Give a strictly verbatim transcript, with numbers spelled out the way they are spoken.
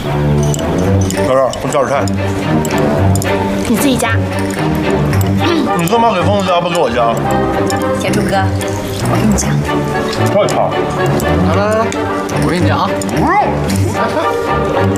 哥哥，我叫点菜。 你自己加。 你干嘛给疯子加不给我加？ 贤柱哥，我跟你讲， 我操！ 来来来，我跟你讲啊。